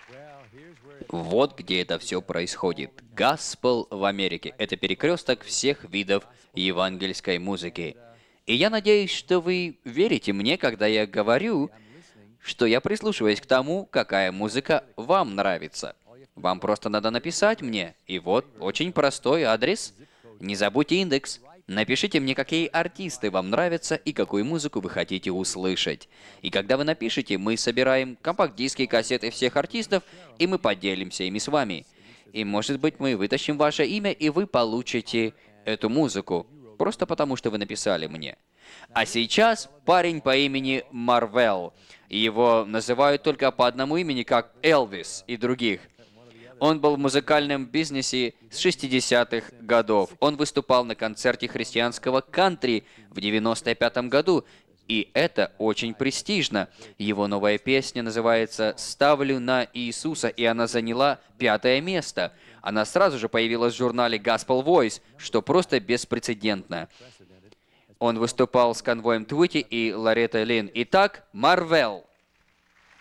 Вот где это все происходит. Гаспел в Америке. Это перекресток всех видов евангельской музыки. И я надеюсь, что вы верите мне, когда я говорю, что я прислушиваюсь к тому, какая музыка вам нравится. Вам просто надо написать мне. И вот очень простой адрес. Не забудьте индекс. Напишите мне, какие артисты вам нравятся и какую музыку вы хотите услышать. И когда вы напишете, мы собираем компакт-диски, кассеты всех артистов, и мы поделимся ими с вами. И может быть мы вытащим ваше имя, и вы получите эту музыку. Просто потому, что вы написали мне. А сейчас парень по имени Марвел. Его называют только по одному имени, как Элвис и других. Он был в музыкальном бизнесе с 60-х годов. Он выступал на концерте христианского кантри в 95-м году, и это очень престижно. Его новая песня называется «Ставлю на Иисуса», и она заняла 5-е место. Она сразу же появилась в журнале Gospel Voice, что просто беспрецедентно. Он выступал с конвоем Твити и Лореттой Лин. Итак, Марвел.